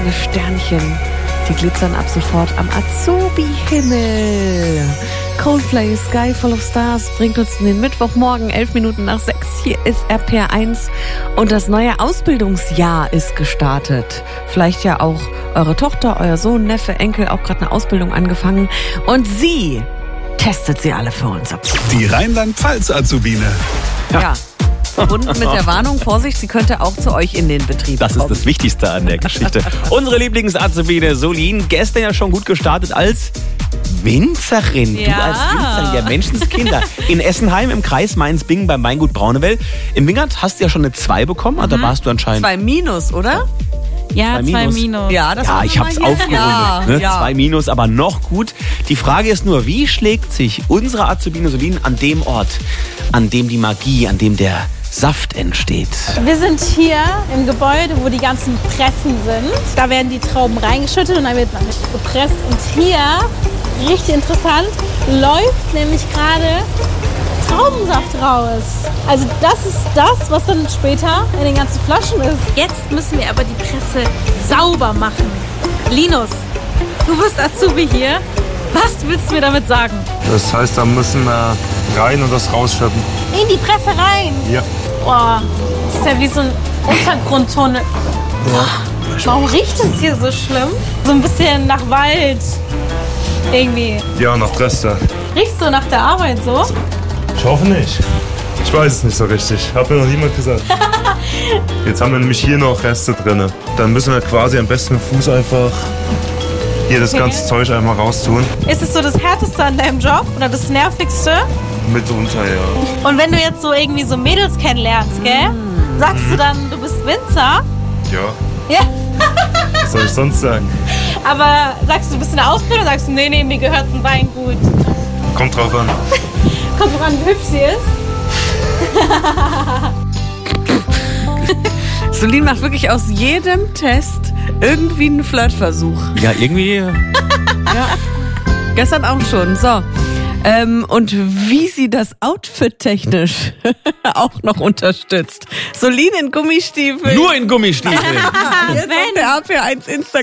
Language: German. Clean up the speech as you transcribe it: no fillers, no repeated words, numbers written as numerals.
kleine Sternchen, die glitzern ab sofort am Azubi-Himmel. Coldplay, Sky Full of Stars bringt uns in den Mittwochmorgen 6:11. Hier ist RPR1 und das neue Ausbildungsjahr ist gestartet. Vielleicht ja auch eure Tochter, euer Sohn, Neffe, Enkel auch gerade eine Ausbildung angefangen. Und sie testet sie alle für uns ab. Die Rheinland-Pfalz-Azubine. Ja. Verbunden mit der Warnung, Vorsicht, sie könnte auch zu euch in den Betrieb Das kommen. ist das Wichtigste an der Geschichte. Unsere Lieblings-Azubine Solin, gestern ja schon gut gestartet als Winzerin. Ja. Du als Winzerin, ja Menschenskinder. In Essenheim im Kreis Mainz-Bingen beim Weingut Braunewell. In Wingert hast du ja schon eine 2 bekommen, also da warst du anscheinend... 2 Minus, oder? Ja, 2 Minus. Ja, das Ja, ich hab's aufgerundet. Ja, Ne? ja. 2 Minus, aber noch gut. Die Frage ist nur, wie schlägt sich unsere Azubine Solin an dem Ort, an dem die Magie, an dem der Saft entsteht? Wir sind hier im Gebäude, wo die ganzen Pressen sind. Da werden die Trauben reingeschüttet und dann wird man gepresst. Und hier, richtig interessant, läuft nämlich gerade Traubensaft raus. Also das ist das, was dann später in den ganzen Flaschen ist. Jetzt müssen wir aber die Presse sauber machen. Linus, du bist Azubi hier. Was willst du mir damit sagen? Das heißt, da müssen wir rein und das rausschöpfen. In die Presse rein. Ja. Boah, das ist ja wie so ein Untergrundtunnel. Warum riecht es hier so schlimm? So ein bisschen nach Wald. Irgendwie. Ja, nach Dresden. Riechst du nach der Arbeit so? Ich hoffe nicht. Ich weiß es nicht so richtig. Hat mir noch niemand gesagt. Jetzt haben wir nämlich hier noch Reste drin. Dann müssen wir quasi am besten mit Fuß einfach hier das ganze Zeug einmal raustun. Ist es so das Härteste an deinem Job oder das Nervigste? Mitunter, ja. Und wenn du jetzt so irgendwie so Mädels kennenlernst, gell? Sagst du dann, du bist Winzer? Ja, Ja. was soll ich sonst sagen? Aber sagst du, du bist in der Ausbildung? Sagst du, nee, mir gehört ein Weingut. Kommt drauf an. Kommt drauf an, wie hübsch sie ist. Solin macht wirklich aus jedem Test irgendwie einen Flirtversuch. Ja, irgendwie... Ja. Gestern auch schon. So. Und wie sie das Outfit technisch auch noch unterstützt. Solin in Gummistiefeln. Nur in Gummistiefeln. Jetzt auf der RPR1 Instagram.